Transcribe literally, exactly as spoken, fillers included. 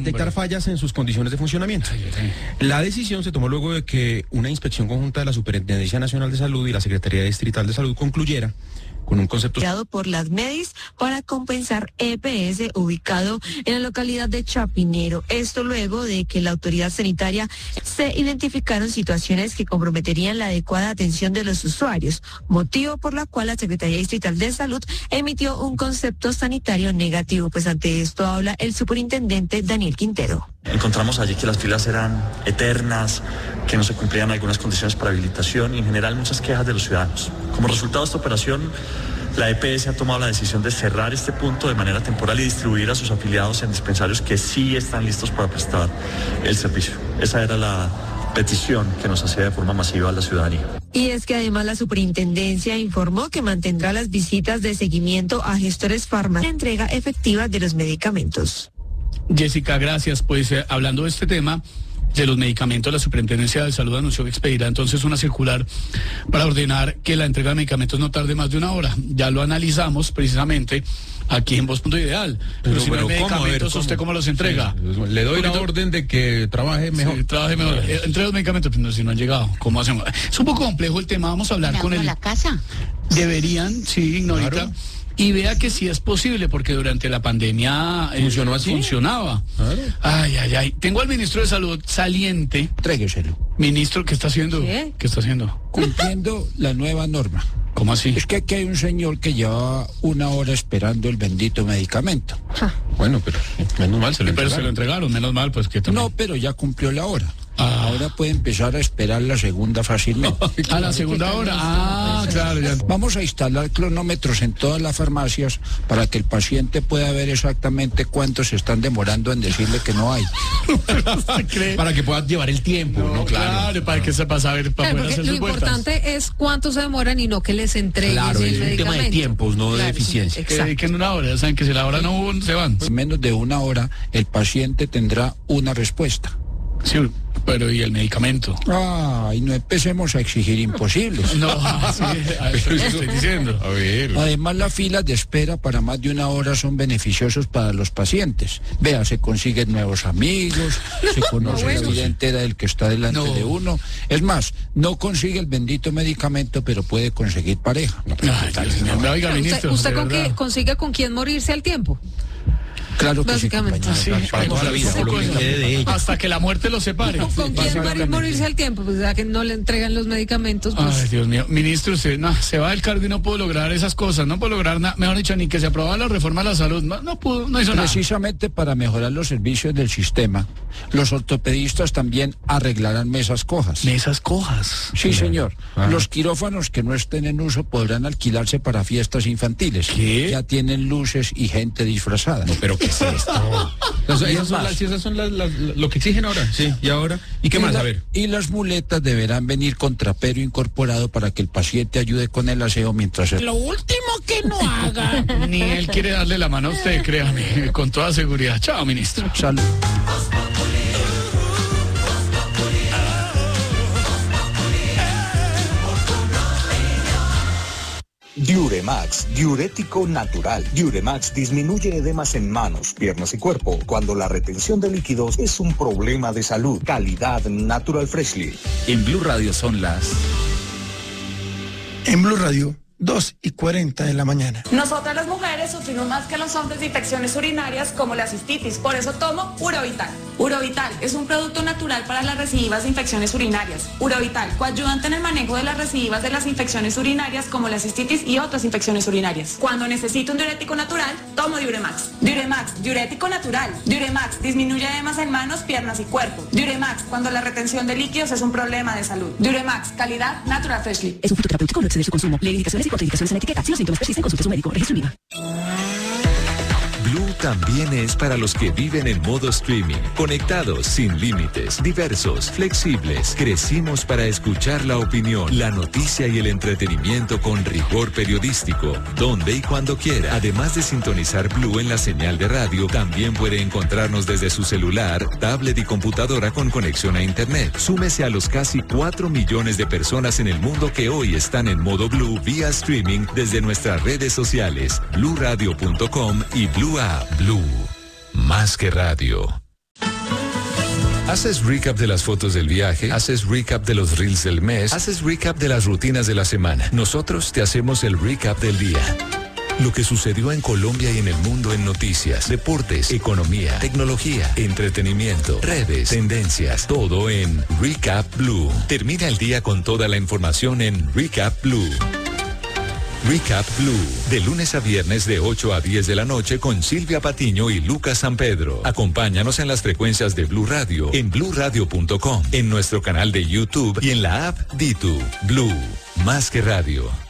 detectar fallas en sus condiciones de funcionamiento. La decisión se tomó luego de que una inspección conjunta de la Superintendencia Nacional de Salud y la Secretaría Distrital de Salud concluyera con un concepto creado por las MEDIS para compensar E P S ubicado en la localidad de Chapinero. Esto luego de que la autoridad sanitaria se identificaron situaciones que comprometerían la adecuada atención de los usuarios, motivo por la cual la Secretaría Distrital de Salud emitió un concepto sanitario negativo. Pues ante esto habla el superintendente Daniel Quintero. Encontramos allí que las filas eran eternas, que no se cumplían algunas condiciones para habilitación y en general muchas quejas de los ciudadanos. Como resultado de esta operación, la E P S ha tomado la decisión de cerrar este punto de manera temporal y distribuir a sus afiliados en dispensarios que sí están listos para prestar el servicio. Esa era la petición que nos hacía de forma masiva a la ciudadanía. Y es que además la superintendencia informó que mantendrá las visitas de seguimiento a gestores farmacéuticos y entrega efectiva de los medicamentos. Jessica, gracias. Pues eh, hablando de este tema de los medicamentos, la Superintendencia de Salud anunció que expedirá entonces una circular para ordenar que la entrega de medicamentos no tarde más de una hora. Ya lo analizamos precisamente aquí en Voz Punto Ideal. Pero, pero si pero no hay medicamentos, ¿cómo? ¿Usted cómo los entrega? Sí, le doy la orden de que trabaje mejor. Sí, trabaje mejor. Eh, entre los medicamentos, pero no, si no han llegado, ¿cómo hacemos? Es un poco complejo el tema, vamos a hablar con el... la casa? Deberían, sí, Ignorita. Claro. Y vea que sí es posible, porque durante la pandemia eh, ¿Funcionó así? funcionaba. Claro. Ay, ay, ay. Tengo al ministro de Salud saliente. Trégueselo. Ministro, ¿qué está haciendo? ¿Qué? ¿Qué está haciendo? Cumpliendo la nueva norma. ¿Cómo así? Es que aquí hay un señor que lleva una hora esperando el bendito medicamento. Ja. Bueno, pero menos mal se lo pero entregaron. se lo entregaron, menos mal, pues que también... No, pero ya cumplió la hora. Ah. Ahora puede empezar a esperar la segunda fácilmente. A la segunda hora. Ah, claro, ya. Vamos a instalar cronómetros en todas las farmacias para que el paciente pueda ver exactamente cuántos se están demorando en decirle que no hay. Para que pueda llevar el tiempo, ¿no? No, Claro. claro, para que sepa saber para Claro, poder hacer lo sus vueltas. importante es cuánto se demoran y no que les entreguen Claro, el es un medicamento. tema de tiempos, no de Claro, eficiencia. sí, Que, que en una hora, ya saben que si la hora no hubo, se van. En menos de una hora el paciente tendrá una respuesta. Sí, pero ¿y el medicamento? Ay, no empecemos a exigir imposibles. No, sí, a eso lo estoy diciendo. A ver. Además, las filas de espera para más de una hora son beneficiosos para los pacientes. Vea, se consiguen nuevos amigos, se conoce bueno. la vida entera del que está delante No. de uno. Es más, no consigue el bendito medicamento, pero puede conseguir pareja. Ay, Dios mío. Oiga, ¿Usted, ministro, usted de con verdad. que consiga con quién morirse al tiempo? Claro que sí, Básicamente. compañero. Sí, Para toda la vida, poco por lo que eso. quede de ella. Hasta que la muerte lo separe. ¿Con quién Básicamente. morirse al tiempo? Pues ya que no le entregan los medicamentos, pues... Ay, Dios mío. Ministro, usted no, se va del cargo y no pudo lograr esas cosas, no pudo lograr nada, mejor dicho, ni que se aprobara la reforma a la salud, no, no pudo, no hizo nada. Precisamente para mejorar los servicios del sistema, los ortopedistas también arreglarán mesas cojas. Mesas cojas. Sí, señor. Ah. Los quirófanos que no estén en uso podrán alquilarse para fiestas infantiles. ¿Qué? Ya tienen luces y gente disfrazada. No, pero ¿qué es esto? Esas, esas son, más. las, esas son las, las- lo que exigen ahora. Sí, y ahora. ¿Y qué Y más? la- A ver. Y las muletas deberán venir con trapero incorporado para que el paciente ayude con el aseo mientras... se- Lo último que no haga. Ni él quiere darle la mano a usted, créame, con toda seguridad. Chao, ministro. Salud. Diuremax, diurético natural. Diuremax disminuye edemas en manos, piernas y cuerpo cuando la retención de líquidos es un problema de salud. Calidad Natural Freshly. En Blue Radio son las... En Blue Radio, dos y cuarenta de la mañana. Nosotras las mujeres sufrimos más que los hombres de infecciones urinarias como la cistitis, por eso tomo Urovital. Urovital es un producto natural para las recidivas de infecciones urinarias. Urovital, coayudante en el manejo de las recidivas de las infecciones urinarias como la cistitis y otras infecciones urinarias. Cuando necesito un diurético natural, tomo Diuremax. Diuremax, diurético natural. Diuremax disminuye edemas en manos, piernas y cuerpo. Diuremax, cuando la retención de líquidos es un problema de salud. Diuremax, calidad Natural Freshly. Es un fitoterapéutico, no exceder su consumo. Lee indicaciones y contraindicaciones en la etiqueta. Si los síntomas persisten, consulte a su médico. Registro I V A. Blue también es para los que viven en modo streaming, conectados sin límites, diversos, flexibles. Crecimos para escuchar la opinión, la noticia y el entretenimiento con rigor periodístico, donde y cuando quiera. Además de sintonizar Blue en la señal de radio, también puede encontrarnos desde su celular, tablet y computadora con conexión a internet. Súmese a los casi cuatro millones de personas en el mundo que hoy están en modo Blue vía streaming desde nuestras redes sociales, blue radio punto com y Blue App. Blue, más que radio. ¿Haces recap de las fotos del viaje? ¿Haces recap de los reels del mes? ¿Haces recap de las rutinas de la semana? Nosotros te hacemos el recap del día. Lo que sucedió en Colombia y en el mundo en noticias, deportes, economía, tecnología, entretenimiento, redes, tendencias, todo en Recap Blue. Termina el día con toda la información en Recap Blue. Recap Blue, de lunes a viernes de ocho a diez de la noche con Silvia Patiño y Lucas San Pedro. Acompáñanos en las frecuencias de Blue Radio, en blue radio punto com, en nuestro canal de YouTube y en la app Ditu. Blue, más que radio.